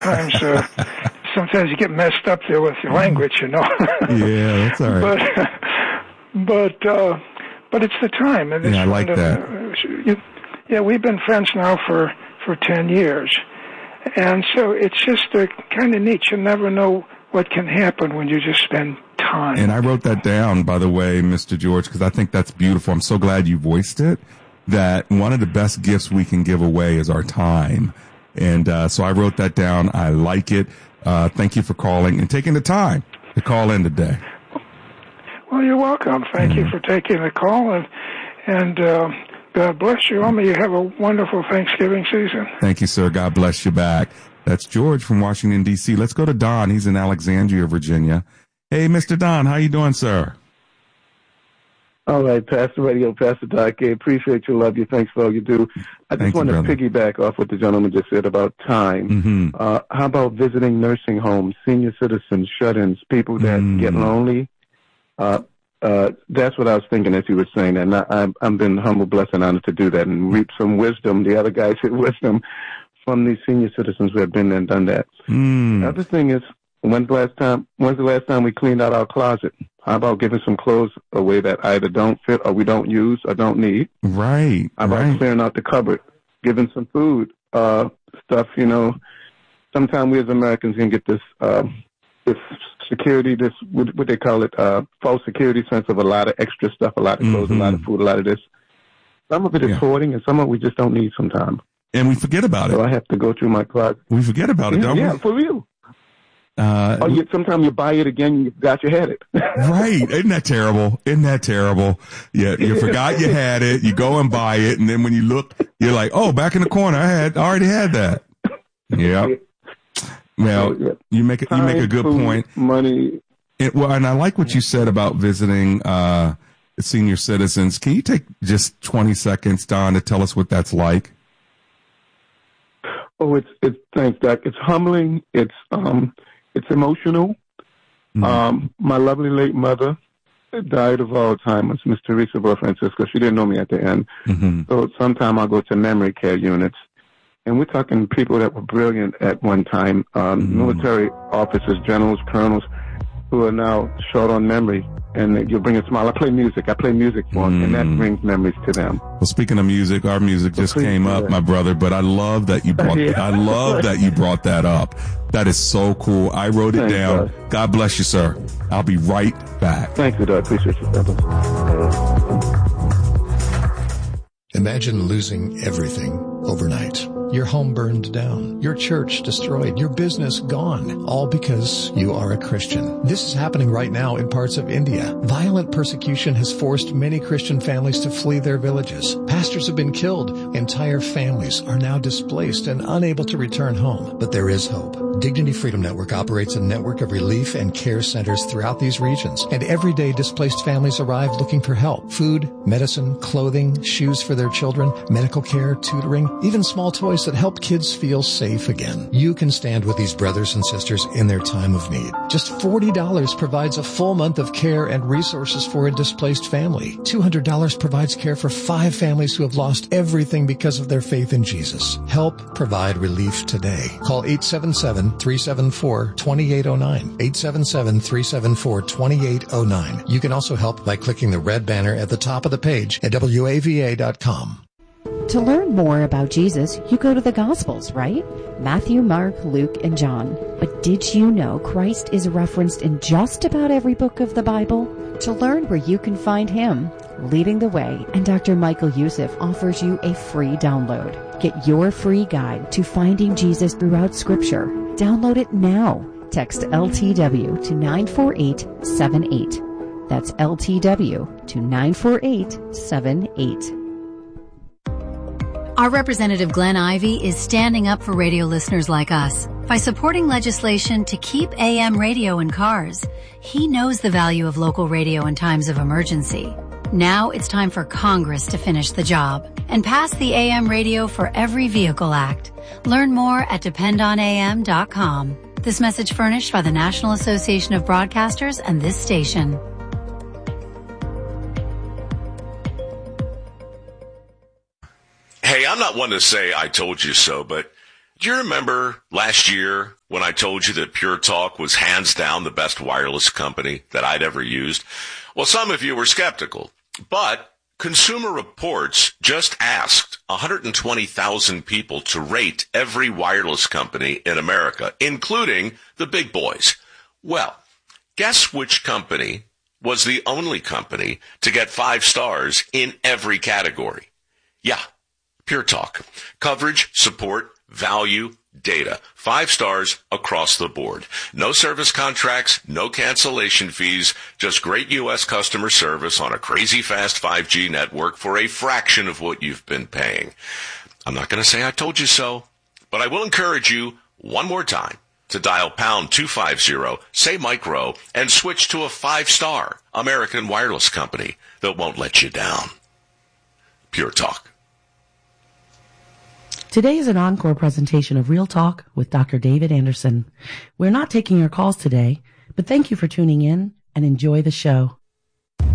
Sometimes you get messed up there with your language, you know. Yeah, that's all right. But it's the time. And I like that. We've been friends now for 10 years. And so it's just kind of neat. You never know what can happen when you just spend time. And I wrote that down, by the way, Mr. George, because I think that's beautiful. I'm so glad you voiced it, that one of the best gifts we can give away is our time. And so I wrote that down. I like it. Thank you for calling and taking the time to call in today. Well, you're welcome. Thank you for taking the call, and God bless you. May you have a wonderful Thanksgiving season. Thank you, sir. God bless you back. That's George from Washington, D.C. Let's go to Don. He's in Alexandria, Virginia. Hey, Mr. Don, how you doing, sir? All right, Pastor Radio, Pastor Doc. I appreciate you, love you. Thanks for all you do. I just want to piggyback off what the gentleman just said about time. Mm-hmm. How about visiting nursing homes, senior citizens, shut-ins, people that get lonely? That's what I was thinking as you were saying that. And I've been humbled, blessed, and honored to do that and reap some wisdom. The other guys said wisdom from these senior citizens who have been there and done that. The other thing is, when's the last time we cleaned out our closet? How about giving some clothes away that either don't fit or we don't use or don't need? Right. How about clearing out the cupboard, giving some food, stuff, you know. Sometimes we as Americans can get this security, what they call it, false security sense of a lot of extra stuff, a lot of clothes, a lot of food, a lot of this. Some of it is hoarding and some of it we just don't need sometimes. And we forget about it. So I have to go through my closet. We forget about it, don't we? Yeah, for real. Sometimes you buy it again and you forgot you had it. Right. Isn't that terrible? Yeah, you forgot you had it. You go and buy it. And then when you look, you're like, oh, back in the corner, I already had that. Yeah. Well, you make a good point. Money. And I like what you said about visiting senior citizens. Can you take just 20 seconds, Don, to tell us what that's like? Oh, it's thanks, Doc. It's humbling. It's emotional. My lovely late mother died of Alzheimer's, Miss Teresa Francisco. She didn't know me at the end. So sometime I'll go to memory care units. And we're talking people that were brilliant at one time, military officers, generals, colonels, who are now short on memory. And you'll bring a smile. I play music for them, and that brings memories to them. Well, speaking of music, our music just came up, my brother, but I love that you brought that up. That is so cool. I wrote it down. God bless you, sir. I'll be right back. Thank you, Doug. Appreciate you, brother. Imagine losing everything overnight. Your home burned down, your church destroyed, your business gone, all because you are a Christian. This is happening right now in parts of India. Violent persecution has forced many Christian families to flee their villages. Pastors have been killed. Entire families are now displaced and unable to return home. But there is hope. Dignity Freedom Network operates a network of relief and care centers throughout these regions. And every day displaced families arrive looking for help. Food, medicine, clothing, shoes for their children, medical care, tutoring, even small toys that help kids feel safe again. You can stand with these brothers and sisters in their time of need. Just $40 provides a full month of care and resources for a displaced family. $200 provides care for 5 families who have lost everything because of their faith in Jesus. Help provide relief today. Call 877-374-2809. 877-374-2809. You can also help by clicking the red banner at the top of the page at WAVA.com. To learn more about Jesus, you go to the Gospels, right? Matthew, Mark, Luke, and John. But did you know Christ is referenced in just about every book of the Bible? To learn where you can find Him, leading the way, and Dr. Michael Youssef offers you a free download. Get your free guide to finding Jesus throughout Scripture. Download it now. Text LTW to 94878. That's LTW to 94878. Our Representative Glenn Ivey is standing up for radio listeners like us by supporting legislation to keep AM radio in cars. He knows the value of local radio in times of emergency. Now it's time for Congress to finish the job and pass the AM Radio for Every Vehicle Act. Learn more at dependonam.com. This message furnished by the National Association of Broadcasters and this station. Hey, I'm not one to say I told you so, but Do you remember last year when I told you that Pure Talk was hands down the best wireless company that I'd ever used? Well, some of you were skeptical, but Consumer Reports just asked 120,000 people to rate every wireless company in America, including the big boys. Well, guess which company was the only company to get 5 stars in every category? Yeah, Pure Talk. Coverage, support, value, data. 5 stars across the board. No service contracts, no cancellation fees, just great U.S. customer service on a crazy fast 5G network for a fraction of what you've been paying. I'm not going to say I told you so, but I will encourage you one more time to dial pound 250, say Mike Rowe, and switch to a 5-star American wireless company that won't let you down. Pure Talk. Today is an encore presentation of Real Talk with Dr. David Anderson. We're not taking your calls today, but thank you for tuning in and enjoy the show.